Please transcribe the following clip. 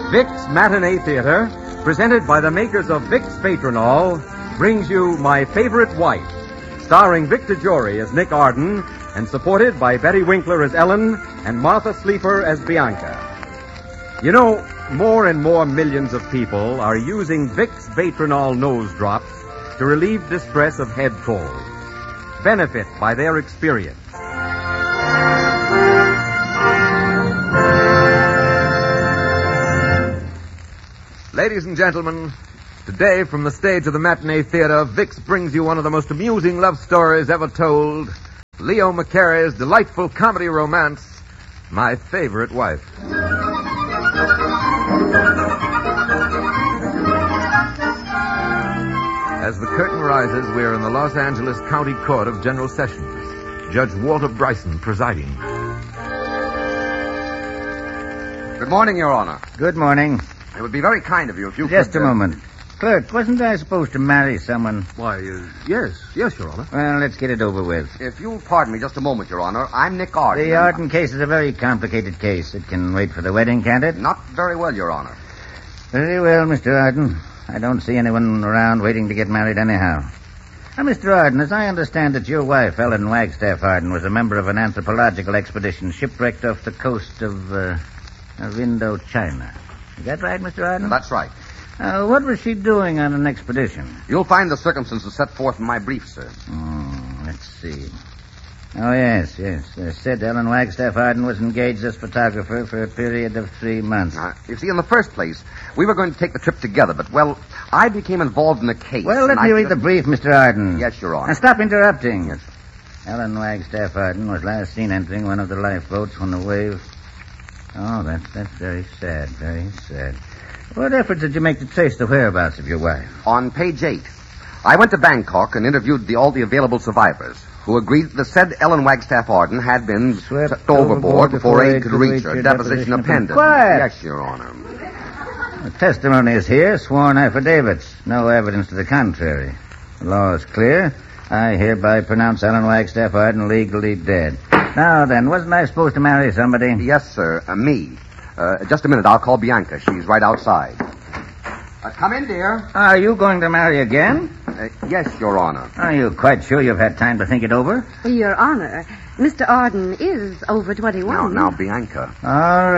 Vic's Matinee Theater, presented by the makers of Vic's Patronol, brings you My Favorite Wife, starring Victor Jory as Nick Arden and supported by Betty Winkler as Ellen and Martha Sleeper as Bianca. You know, more and more millions of people are using Vic's Patronol nose drops to relieve distress of head cold. Benefit by their experience. Ladies and gentlemen, today from the stage of the Matinee Theater, Vic's brings you one of the most amusing love stories ever told. Leo McCarey's delightful comedy romance, My Favorite Wife. As the curtain rises, we are in the Los Angeles County Court of General Sessions. Judge Walter Bryson presiding. Good morning, Your Honor. Good morning. It would be very kind of you if you Just a moment. Clerk, wasn't I supposed to marry someone? Why, yes, Your Honor. Well, let's get it over with. If you'll pardon me just a moment, Your Honor, I'm Nick Arden. The Arden case is a very complicated case. It can wait for the wedding, can't it? Not very well, Your Honor. Very well, Mr. Arden. I don't see anyone around waiting to get married anyhow. Now, Mr. Arden, as I understand it, your wife, Ellen Wagstaff Arden, was a member of an anthropological expedition shipwrecked off the coast of Indochina. Is that right, Mr. Arden? That's right. What was she doing on an expedition? You'll find the circumstances set forth in my brief, sir. Let's see. Oh, yes. Said Ellen Wagstaff Arden was engaged as photographer for a period of 3 months. You see, in the first place, we were going to take the trip together, but, well, I became involved in the case. Well, let me read the brief, Mr. Arden. Yes, Your Honor. Now, stop interrupting. Yes. Ellen Wagstaff Arden was last seen entering one of the lifeboats when the wave... Oh, that's very sad, very sad. What efforts did you make to trace the whereabouts of your wife? On page 8, I went to Bangkok and interviewed all the available survivors, who agreed that the said Ellen Wagstaff Arden had been swept overboard before aid could reach her. Deposition appended. Quiet! Yes, Your Honor. The testimony is here, sworn affidavits. No evidence to the contrary. The law is clear. I hereby pronounce Ellen Wagstaff Arden legally dead. Now then, wasn't I supposed to marry somebody? Yes, sir. Me. Just a minute. I'll call Bianca. She's right outside. Come in, dear. Are you going to marry again? Yes, Your Honor. Are you quite sure you've had time to think it over? Your Honor, Mr. Arden is over 21. Now, Bianca. All